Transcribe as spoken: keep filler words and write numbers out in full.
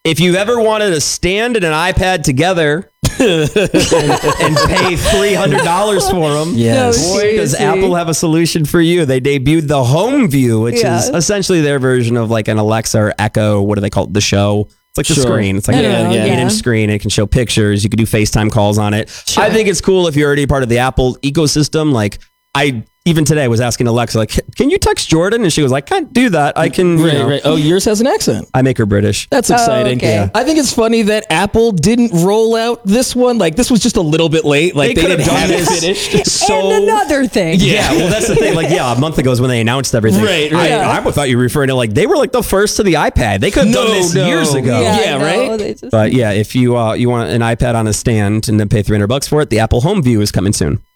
if you've ever wanted a stand and an iPad together and, and pay three hundred dollars for them, yes. No, boy, does seriously. Apple have a solution for you. They debuted the Home View, which Yeah. is essentially their version of like an Alexa or Echo. What do they call it? The Show. It's like the Sure. screen. It's like I an don't know, eight yeah. inch screen. It can show pictures. You can do FaceTime calls on it. Sure. I think it's cool if you're already part of the Apple ecosystem. Like I even today was asking Alexa, like, can you text Jordan? And she was like, can't do that. I can, you Right, know, right. Oh, yours has an accent. I make her British. That's exciting. okay. Yeah. I think it's funny that Apple didn't roll out this one. Like, this was just a little bit late. Like, They they, could didn't have have done it this. finished. So and another thing. Yeah, well, that's the thing. Like, yeah, a month ago is when they announced everything. Right, right. I, I thought you were referring to like they were like the first to the iPad. They could have No, done this no. years ago. Yeah, Yeah, I know, right? they just- But yeah, if you uh, you want an iPad on a stand and then pay three hundred bucks for it, the Apple Home View is coming soon.